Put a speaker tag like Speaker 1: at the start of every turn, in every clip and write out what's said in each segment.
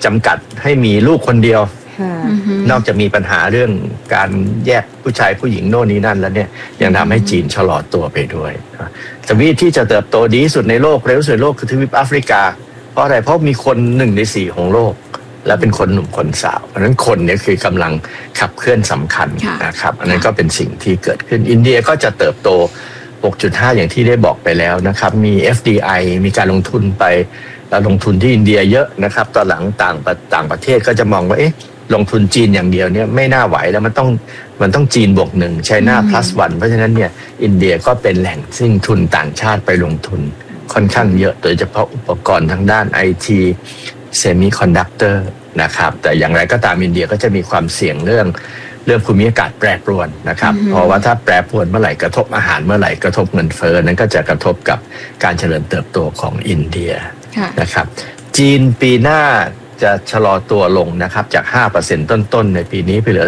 Speaker 1: จำกัดให้มีลูกคนเดียวนอกจากมีปัญหาเรื่องการแยกผู้ชายผู้หญิงโน่นนี้นั่นแล้วเนี่ยยังทำให้จีนชะลอตัวไปด้วยทวีปที่จะเติบโตดีที่สุดในโลกเร็วสุดในโลกคือทวีปแอฟริกาเพราะอะไรเพราะมีคน1 ใน 4ของโลกและเป็นคนหนุ่มคนสาวเพราะฉะนั้นคนเนี่ยคือกำลังขับเคลื่อนสำคัญนะครับอันนั้นก็เป็นสิ่งที่เกิดขึ้นอินเดียก็จะเติบโต 6.5 อย่างที่ได้บอกไปแล้วนะครับมี FDI มีการลงทุนไปลงทุนที่อินเดียเยอะนะครับตอนหลังต่างประเทศก็จะมองว่าลงทุนจีนอย่างเดียวเนี่ยไม่น่าไหวแล้วมันต้องจีนบวก1 China plus 1เพราะฉะนั้นเนี่ยอินเดียก็เป็นแหล่งซึ่งทุนต่างชาติไปลงทุนค่อนข้างเยอะโดยเฉพาะอุปกรณ์ทางด้าน IT Semiconductor นะครับแต่อย่างไรก็ตามอินเดียก็จะมีความเสี่ยงเรื่องภูมิอากาศแปรปรวนนะครับเพราะว่าถ้าแปรปรวนเมื่อไหร่กระทบอาหารเมื่อไหร่กระทบเงินเฟ้อนั้นก็จะกระทบกับการเจริญเติบโตของอินเดียนะครับจีนปีหน้าจะชะลอตัวลงนะครับจาก 5% ต้นๆในปีนี้ไปเหลือ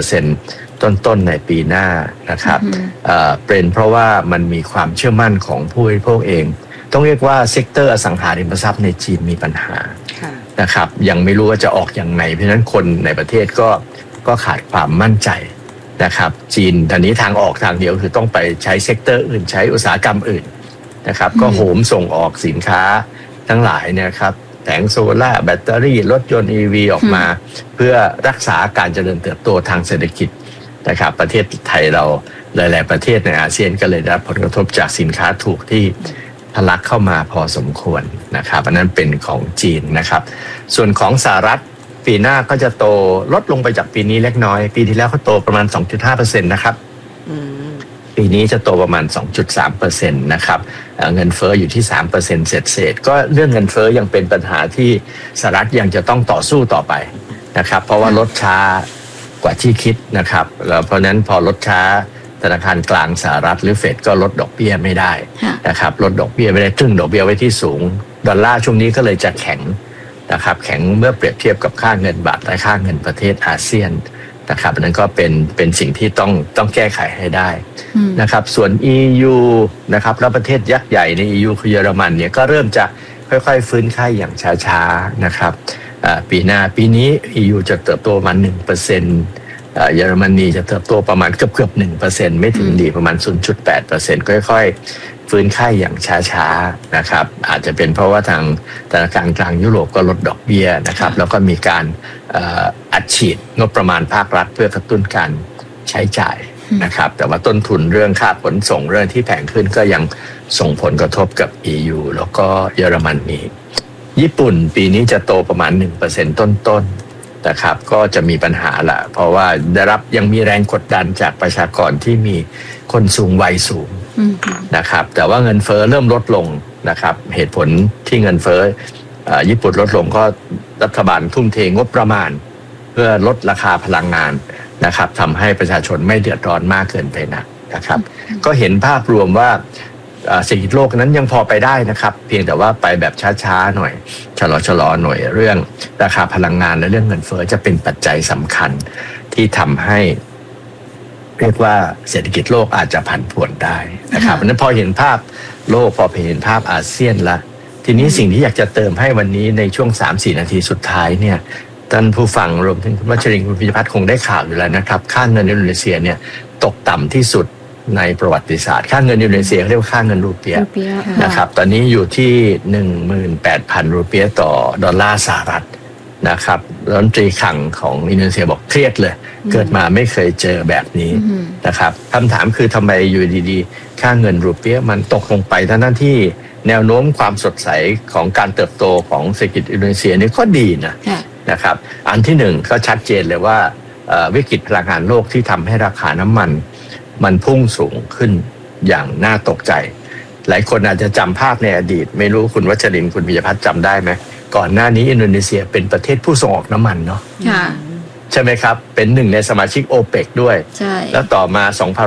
Speaker 1: 4% ต้นๆในปีหน้านะครับเป็นเพราะว่ามันมีความเชื่อมั่นของผู้บริโภคเองต้องเรียกว่าเซกเตอร์อสังหาริมทรัพย์ในจีนมีปัญหานะครับยังไม่รู้ว่าจะออกอย่างไรเพราะฉะนั้นคนในประเทศก็ขาดความมั่นใจนะครับจีนตอนนี้ทางออกทางเดียวคือต้องไปใช้เซกเตอร์อื่นใช้อุตสาหกรรมอื่นนะครับก็โหมส่งออกสินค้าทั้งหลายนะครับแผงโซล่าแบตเตอรี่รถยนต์ EV ออกมาเพื่อรักษาการเจริญเติบโตทางเศรษฐกิจนะครับประเทศไทยเราหลายๆประเทศในอาเซียนก็เลยได้รับผลกระทบจากสินค้าถูกที่ทะลักเข้ามาพอสมควรนะครับอันนั้นเป็นของจีนนะครับส่วนของสหรัฐปีหน้าก็จะโตลดลงไปจากปีนี้เล็กน้อยปีที่แล้วเขาโตประมาณ 2.5% นะครับปีนี้จะโตประมาณ 2.3% นะครับเงินเฟ้ออยู่ที่ 3% เศษๆก็เรื่องเงินเฟ้อยังเป็นปัญหาที่สหรัฐยังจะต้องต่อสู้ต่อไปนะครับเพราะว่าลดช้ากว่าที่คิดนะครับแล้วเพราะนั้นพอลดช้าธนาคารกลางสหรัฐหรือเฟดก็ลดดอกเบี้ยไม่ได้นะครับลดดอกเบี้ยไม่ได้ตรึงดอกเบี้ยไว้ที่สูงดอลลาร์ช่วงนี้ก็เลยจะแข็งนะครับแข็งเมื่อเปรียบเทียบกับค่าเงินบาทและค่าเงินประเทศอาเซียนนะครับอันนั้นก็เป็นสิ่งที่ต้องแก้ไขให้ได้นะครับส่วน EU นะครับแล้วประเทศยักษ์ใหญ่ใน EU คือเยอรมันเนี่ยก็เริ่มจะค่อยๆฟื้นไข้อย่างช้าๆนะครับปีนี้ EU จะเติบโตประมาณ 1%เยอรมนีจะเติบโตประมาณเกือบ 1% ไม่ถึงดีประมาณ 0.8% ค่อยๆฟื้นไข้อย่างช้าๆนะครับอาจจะเป็นเพราะว่าทางธนาคารกลางยุโรปก็ลดดอกเบี้ยนะครับแล้วก็มีการอัดฉีดงบประมาณภาครัฐเพื่อกระตุ้นการใช้จ่ายนะครับแต่ว่าต้นทุนเรื่องค่าขนส่งเรื่องที่แพงขึ้นก็ยังส่งผลกระทบกับ EU แล้วก็เยอรมนีญี่ปุ่นปีนี้จะโตประมาณ 1% ต้นๆนะครับก็จะมีปัญหาละเพราะว่ายังมีแรงกดดันจากประชากรที่มีคนสูงวัยสูงนะครับแต่ว่าเงินเฟ้อเริ่มลดลงนะครับเหตุผลที่เงินเฟ้อญี่ปุ่นลดลงก็รัฐบาลทุ่มเทงบประมาณเพื่อลดราคาพลังงานนะครับทำให้ประชาชนไม่เดือดร้อนมากเกินไปนะครับก็เห็นภาพรวมว่าเศรษฐกิจโลกนั้นยังพอไปได้นะครับเพียงแต่ว่าไปแบบช้าๆหน่อยชะลอหน่อยเรื่องราคาพลังงานและเรื่องเงินเฟ้อจะเป็นปัจจัยสำคัญที่ทำให้เรียกว่าเศรษฐกิจโลกอาจจะผันผวนได้นะครับเพราะฉะนั้นพอเห็นภาพโลกพอเห็นภาพอาเซียนละทีนี้สิ่งที่อยากจะเติมให้วันนี้ในช่วง 3-4 นาทีสุดท้ายเนี่ยท่านผู้ฟังรวมถึงคุณวัชรินทร์คุณพิพัฒน์คงได้ข่าวอยู่แล้วนะครับค่าเงินอินโดนีเซียเนี่ยตกต่ำที่สุดในประวัติศาสตร์ค่าเงินอินโดนีเซียเรียกว่าค่าเงินรูเปียนะครับตอนนี้อยู่ที่ 18,000 รูเปียต่อดอลลาร์สหรัฐนะครับรัฐมนตรีคลังของอินโดนีเซียบอกเครียดเลยเกิดมาไม่เคยเจอแบบนี้นะครับคำถามคือทำไมอยู่ดีๆค่าเงินรูเปียมันตกลงไปทั้งที่แนวโน้มความสดใสของการเติบโตของเศรษฐกิจอินโดนีเซียนี่ก็ดีนะครับอันที่หนึ่งก็ชัดเจนเลยว่าวิกฤตพลังงานโลกที่ทำให้ราคาน้ำมันพุ่งสูงขึ้นอย่างน่าตกใจหลายคนอาจจะจำภาพในอดีตไม่รู้คุณวัชรินทร์คุณพิยพัฒน์จำได้ไหมก่อนหน้านี้อินโดนีเซียเป็นประเทศผู้ส่งออกน้ำมันเนาะใช่ไหมครับเป็นหนึ่งในสมาชิกโอเปกด้วยแล้วต่อมา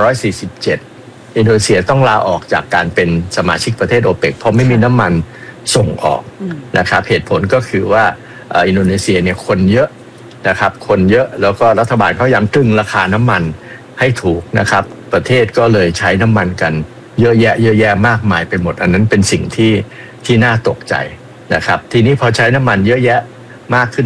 Speaker 1: 2547อินโดนีเซียต้องลาออกจากการเป็นสมาชิกประเทศโอเปกเพราะไม่มีน้ำมันส่งออกนะครับเหตุผลก็คือว่าอินโดนีเซียเนี่ยคนเยอะนะครับคนเยอะแล้วก็รัฐบาลเขาพยายามตรึงราคาน้ำมันให้ถูกนะครับประเทศก็เลยใช้น้ำมันกันเยอะแยะมากมายไปหมดอันนั้นเป็นสิ่งที่น่าตกใจนะครับทีนี้พอใช้น้ำมันเยอะแยะมากขึ้น